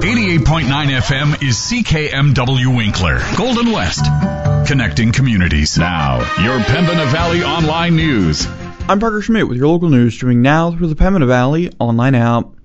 88.9 FM is CKMW Winkler, Golden West, connecting communities. Now, your Pembina Valley Online News. I'm Parker Schmidt with your local news, streaming now through the Pembina Valley Online app.